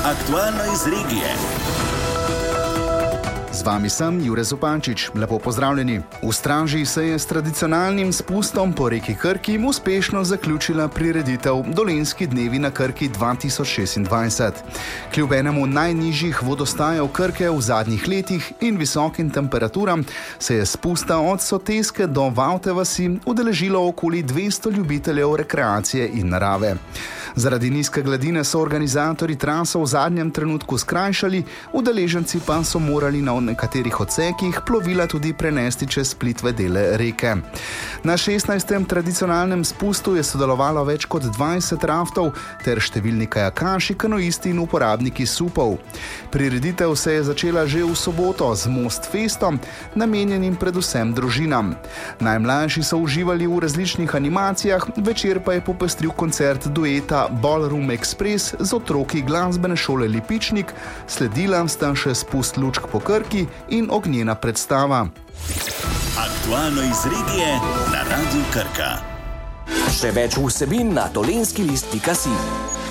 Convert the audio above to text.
Aktualno iz regije. Z vami sem Jure Zupančič. Lepo pozdravljeni. V Straži se je s tradicionalnim spustom po reki Krki uspešno zaključila prireditev Dolenjski dnevi na Krki 2026. Kljub enemu najnižjih vodostajev Krke v zadnjih letih in visokim temperaturam se je spusta od Soteske do Vavte vasi udeležilo okoli 200 ljubiteljev rekreacije in narave. Zaradi nizke gladine so organizatorji traso v zadnjem trenutku skrajšali, udeleženci pa so morali na nekaterih odsekih plovila tudi prenesti čez plitve dele reke. Na 16. tradicionalnem spustu je sodelovalo več kot 20 raftov ter številni kajakaši, kanoisti in uporabniki supov. Prireditev se je začela že v soboto z Most Festom, namenjenim predvsem družinam. Najmlajši so uživali v različnih animacijah, večer pa je popestril koncert dueta Ballroom Express z otroki glasbene šole Lipičnik, sledila sta še spust lučk po Krki in ognjena predstava. Aktualno iz regije na Radiu Krka. Še več vsebin na dolenskilist.si.